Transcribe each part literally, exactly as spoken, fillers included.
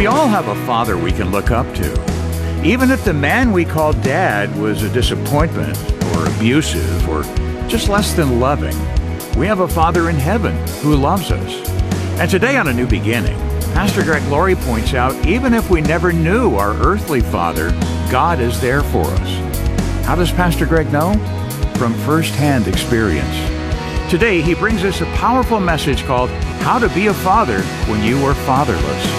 We all have a father we can look up to. Even if the man we call dad was a disappointment, or abusive, or just less than loving, we have a Father in heaven who loves us. And today on A New Beginning, Pastor Greg Laurie points out, even if we never knew our earthly father, God is there for us. How does Pastor Greg know? From first-hand experience. Today, he brings us a powerful message called How to Be a Father When You Were Fatherless.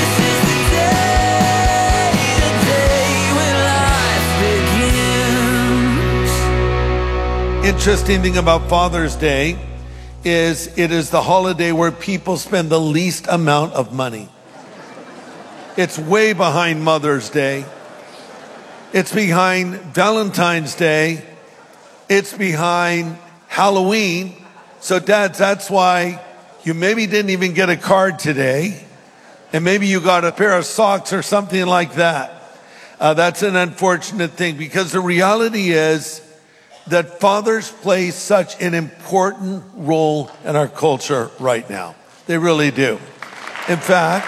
Interesting thing about Father's Day is it is the holiday where people spend the least amount of money. It's way behind Mother's Day. It's behind Valentine's Day. It's behind Halloween. So dads, that's why you maybe didn't even get a card today. And maybe you got a pair of socks or something like that. Uh, that's an unfortunate thing, because the reality is that fathers play such an important role in our culture right now. They really do. In fact,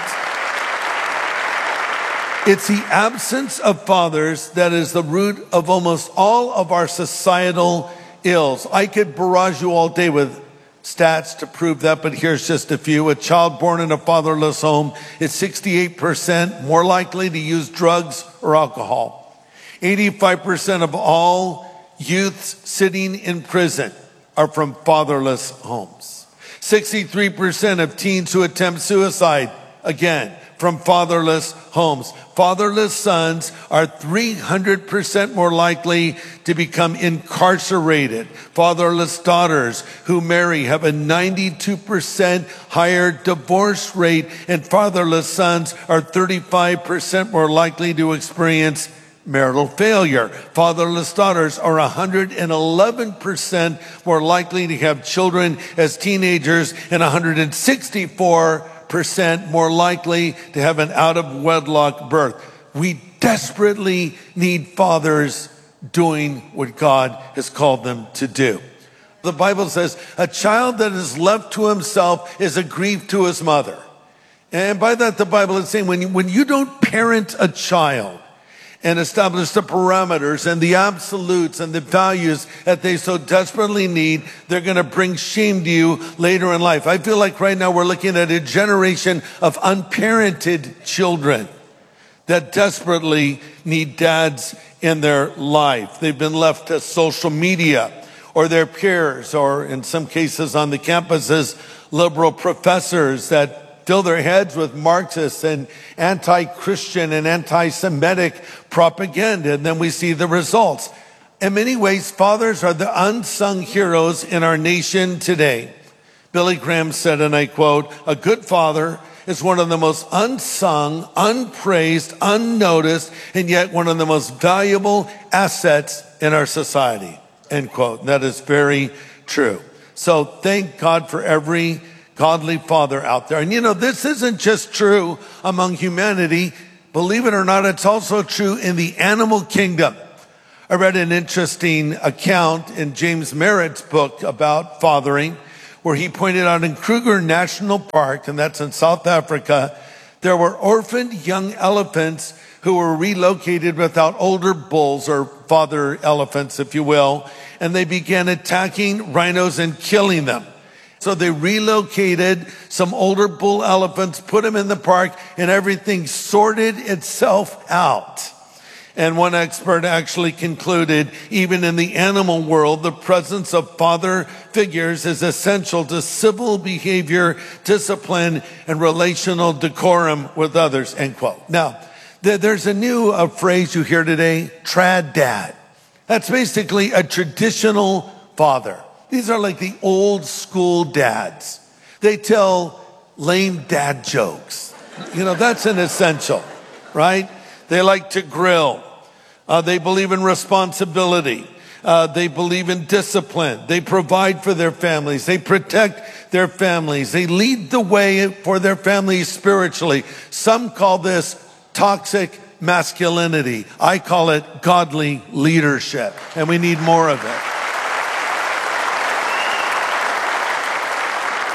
it's the absence of fathers that is the root of almost all of our societal ills. I could barrage you all day with stats to prove that, but here's just a few. A child born in a fatherless home is sixty-eight percent more likely to use drugs or alcohol. eighty-five percent of all youths sitting in prison are from fatherless homes. sixty-three percent of teens who attempt suicide, again, from fatherless homes. Fatherless sons are three hundred percent more likely to become incarcerated. Fatherless daughters who marry have a ninety-two percent higher divorce rate, and fatherless sons are thirty-five percent more likely to experience marital failure. Fatherless daughters are one hundred eleven percent more likely to have children as teenagers, and one hundred sixty-four percent more likely to have an out-of-wedlock birth. We desperately need fathers doing what God has called them to do. The Bible says, a child that is left to himself is a grief to his mother. And by that, the Bible is saying, when you, when you don't parent a child and establish the parameters and the absolutes and the values that they so desperately need, they're going to bring shame to you later in life. I feel like right now we're looking at a generation of unparented children that desperately need dads in their life. They've been left to social media or their peers, or in some cases on the campuses, liberal professors that fill their heads with Marxist and anti-Christian and anti-Semitic propaganda, and then we see the results. In many ways, fathers are the unsung heroes in our nation today. Billy Graham said, and I quote, "A good father is one of the most unsung, unpraised, unnoticed, and yet one of the most valuable assets in our society," end quote. And that is very true. So thank God for every godly father out there. And you know, this isn't just true among humanity. Believe it or not, it's also true in the animal kingdom. I read an interesting account in James Merritt's book about fathering, where he pointed out in Kruger National Park, and that's in South Africa, there were orphaned young elephants who were relocated without older bulls, or father elephants, if you will, and they began attacking rhinos and killing them. So they relocated some older bull elephants, put them in the park, and everything sorted itself out. And one expert actually concluded, even in the animal world, the presence of father figures is essential to civil behavior, discipline, and relational decorum with others, end quote. Now, there's a new uh, phrase you hear today, trad dad. That's basically a traditional father. These are like the old school dads. They tell lame dad jokes. You know, that's an essential, right? They like to grill. Uh, they believe in responsibility. Uh, they believe in discipline. They provide for their families. They protect their families. They lead the way for their families spiritually. Some call this toxic masculinity. I call it godly leadership, and we need more of it.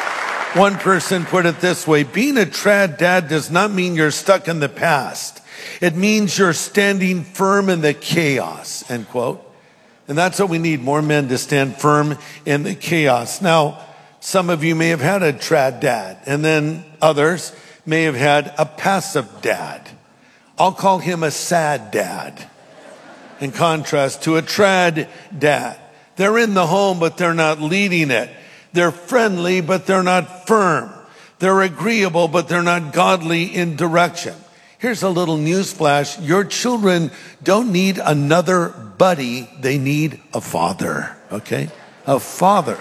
One person put it this way: being a trad dad does not mean you're stuck in the past. It means you're standing firm in the chaos, end quote. And that's what we need, more men to stand firm in the chaos. Now, some of you may have had a trad dad, and then others may have had a passive dad. I'll call him a sad dad, in contrast to a trad dad. They're in the home, but they're not leading it. They're friendly, but they're not firm. They're agreeable, but they're not godly in direction. Here's a little newsflash. Your children don't need another buddy. They need a father, okay? A father.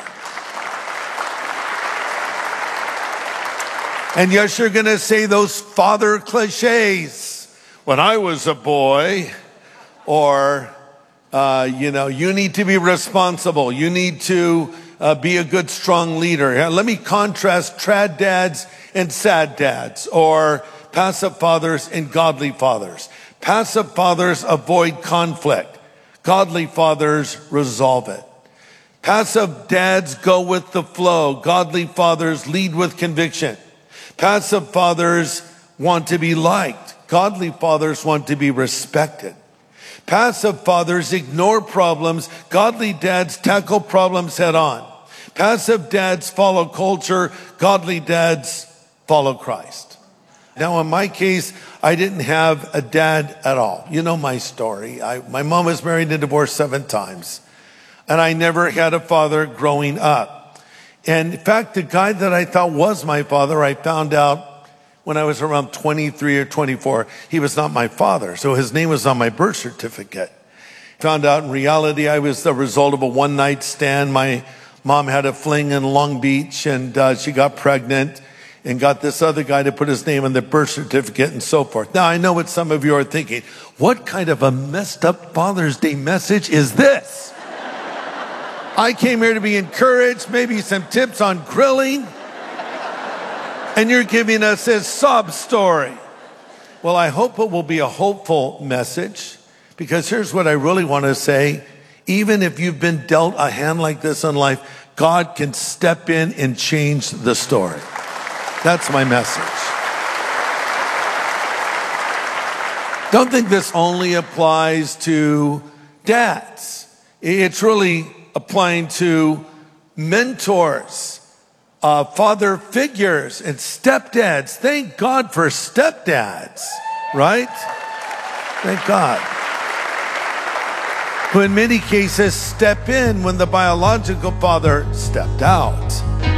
And yes, you're going to say those father cliches. When I was a boy, or, uh, you know, you need to be responsible. You need to uh, be a good, strong leader. Yeah, let me contrast trad dads and sad dads, or passive fathers and godly fathers. Passive fathers avoid conflict. Godly fathers resolve it. Passive dads go with the flow. Godly fathers lead with conviction. Passive fathers want to be liked. Godly fathers want to be respected. Passive fathers ignore problems. Godly dads tackle problems head on. Passive dads follow culture. Godly dads follow Christ. Now, in my case, I didn't have a dad at all. You know my story. I, my mom was married and divorced seven times. And I never had a father growing up. And in fact, the guy that I thought was my father, I found out when I was around twenty-three or twenty-four, he was not my father. So his name was on my birth certificate. Found out in reality I was the result of a one-night stand. My mom had a fling in Long Beach, and uh, she got pregnant and got this other guy to put his name on the birth certificate and so forth. Now, I know what some of you are thinking. What kind of a messed up Father's Day message is this? I came here to be encouraged, maybe some tips on grilling, and you're giving us this sob story. Well, I hope it will be a hopeful message, because here's what I really want to say. Even if you've been dealt a hand like this in life, God can step in and change the story. That's my message. Don't think this only applies to dads. It's really applying to mentors, uh, father figures, and stepdads. Thank God for stepdads, right? Thank God. Who in many cases step in when the biological father stepped out.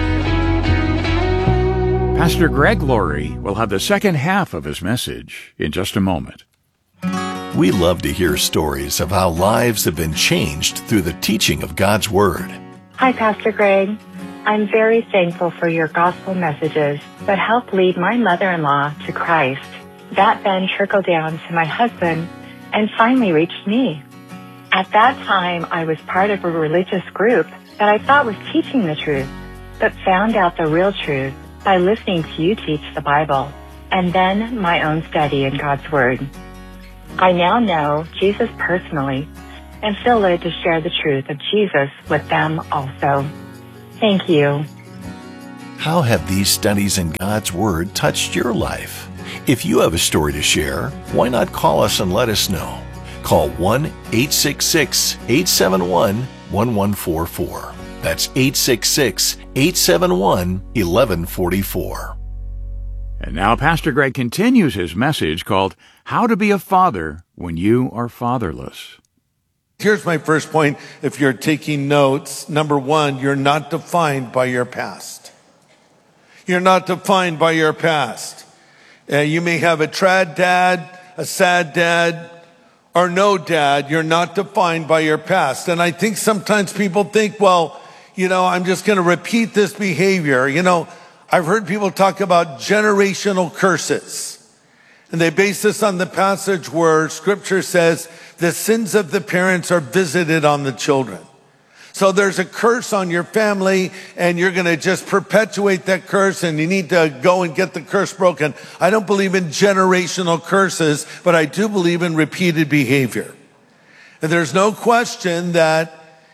Pastor Greg Laurie will have the second half of his message in just a moment. We love to hear stories of how lives have been changed through the teaching of God's Word. Hi, Pastor Greg. I'm very thankful for your gospel messages that helped lead my mother-in-law to Christ. That then trickled down to my husband and finally reached me. At that time, I was part of a religious group that I thought was teaching the truth, but found out the real truth by listening to you teach the Bible, and then my own study in God's Word. I now know Jesus personally and feel led to share the truth of Jesus with them also. Thank you. How have these studies in God's Word touched your life? If you have a story to share, why not call us and let us know? Call one eight six six, eight seven one, one one four four. That's eight six six, eight seven one, one one four four. And now Pastor Greg continues his message called How to Be a Father When You Are Fatherless. Here's my first point if you're taking notes. Number one, you're not defined by your past. You're not defined by your past. Uh, you may have a trad dad, a sad dad, or no dad. You're not defined by your past. And I think sometimes people think, well, you know, I'm just going to repeat this behavior. You know, I've heard people talk about generational curses. And they base this on the passage where Scripture says the sins of the parents are visited on the children. So there's a curse on your family, and you're going to just perpetuate that curse, and you need to go and get the curse broken. I don't believe in generational curses, but I do believe in repeated behavior. And there's no question that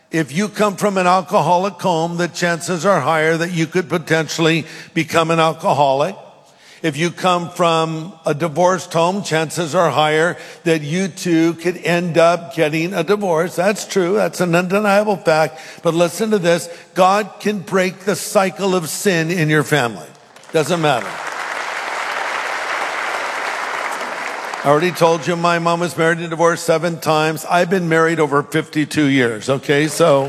If you come from an alcoholic home, the chances are higher that you could potentially become an alcoholic. If you come from a divorced home, chances are higher that you too could end up getting a divorce. That's true. That's an undeniable fact. But listen to this. God can break the cycle of sin in your family. Doesn't matter. I already told you my mom was married and divorced seven times. I've been married over fifty-two years, okay? So,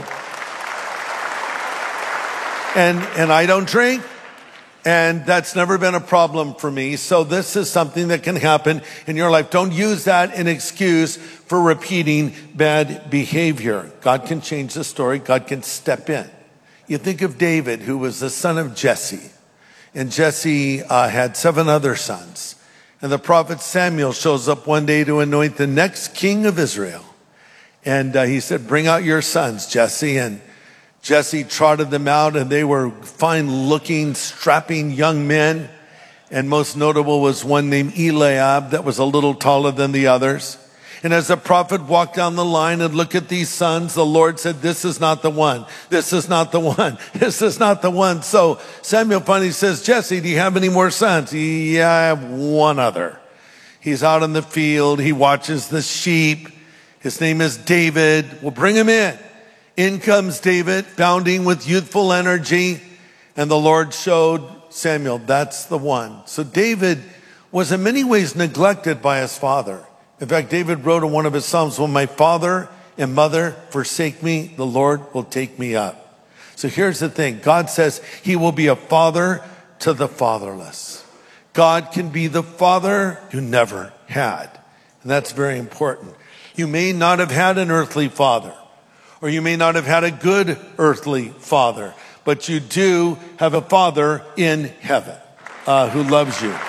and and I don't drink, and that's never been a problem for me. So this is something that can happen in your life. Don't use that as an excuse for repeating bad behavior. God can change the story. God can step in. You think of David, who was the son of Jesse, and Jesse uh, had seven other sons. And the prophet Samuel shows up one day to anoint the next king of Israel. And uh, he said, bring out your sons, Jesse. And Jesse trotted them out, and they were fine-looking, strapping young men. And most notable was one named Eliab that was a little taller than the others. And as the prophet walked down the line and looked at these sons, the Lord said, this is not the one. This is not the one. This is not the one. So Samuel finally says, Jesse, do you have any more sons? Yeah, I have one other. He's out in the field. He watches the sheep. His name is David. We'll bring him in. In comes David, bounding with youthful energy. And the Lord showed Samuel, that's the one. So David was in many ways neglected by his father. In fact, David wrote in one of his Psalms, when my father and mother forsake me, the Lord will take me up. So here's the thing. God says he will be a father to the fatherless. God can be the father you never had. And that's very important. You may not have had an earthly father, or you may not have had a good earthly father, but you do have a father in heaven uh, who loves you.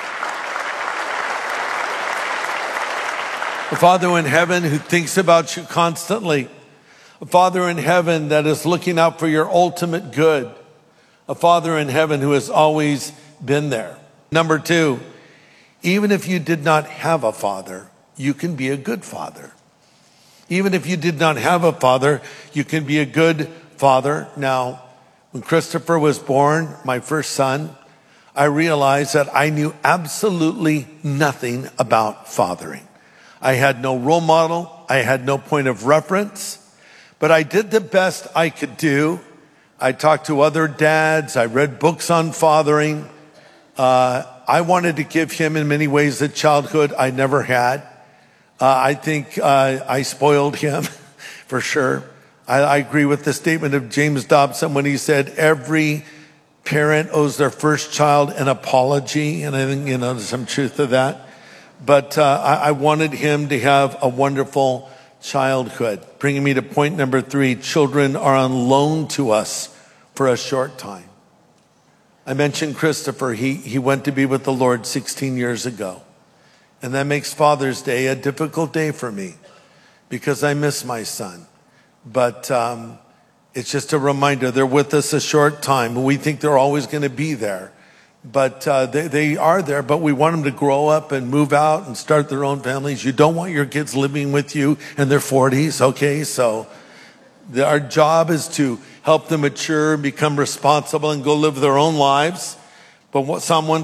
A Father in heaven who thinks about you constantly. A Father in heaven that is looking out for your ultimate good. A Father in heaven who has always been there. Number two, even if you did not have a father, you can be a good father. Even if you did not have a father, you can be a good father. Now, when Christopher was born, my first son, I realized that I knew absolutely nothing about fathering. I had no role model. I had no point of reference, but I did the best I could do. I talked to other dads. I read books on fathering. Uh, I wanted to give him in many ways a childhood I never had. Uh, I think uh, I spoiled him for sure. I, I agree with the statement of James Dobson when he said every parent owes their first child an apology. And I think, you know, there's some truth to that. But uh, I, I wanted him to have a wonderful childhood. Bringing me to point number three, children are on loan to us for a short time. I mentioned Christopher. He, he went to be with the Lord sixteen years ago. And that makes Father's Day a difficult day for me because I miss my son. But um, it's just a reminder, they're with us a short time. We think they're always going to be there. But uh, they, they are there, but we want them to grow up and move out and start their own families. You don't want your kids living with you in their forties, okay? So the, our job is to help them mature, become responsible, and go live their own lives. But what Psalm one